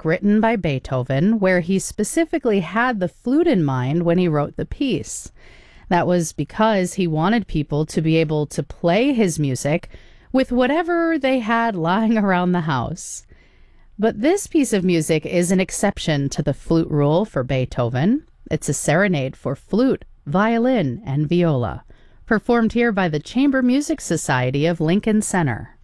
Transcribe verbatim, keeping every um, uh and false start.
written by Beethoven where he specifically had the flute in mind when he wrote the piece. That was because he wanted people to be able to play his music with whatever they had lying around the house. But this piece of music is an exception to the flute rule for Beethoven. It's a serenade for flute, violin, and viola, performed here by the Chamber Music Society of Lincoln Center.